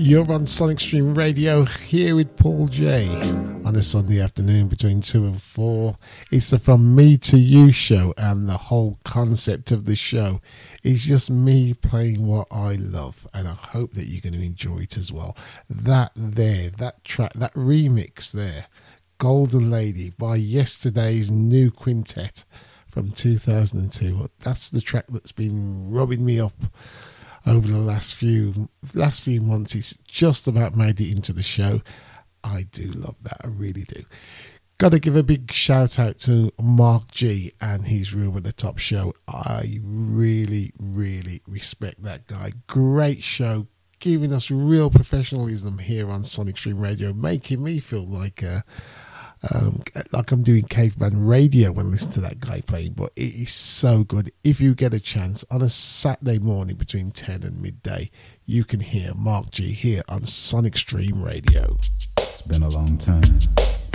You're on Sonic Stream Radio here with Paul J on a Sunday afternoon between 2 and 4. It's the From Me to You show, and the whole concept of the show is just me playing what I love, and I hope that you're going to enjoy it as well. That track, that remix there, Golden Lady by Yesterday's New Quintet from 2002. Well, that's the track that's been rubbing me up over the last few months. It's just about made it into the show. I do love that, I really do. Got to give a big shout out to Mark G and his Room at the Top show. I really, really respect that guy. Great show, giving us real professionalism here on Sonic Stream Radio, making me feel like I'm doing caveman radio when I listen to that guy playing. But it is so good. If you get a chance on a Saturday morning between 10 and midday, you can hear Mark G here on Sonic Stream Radio. It's been a long time.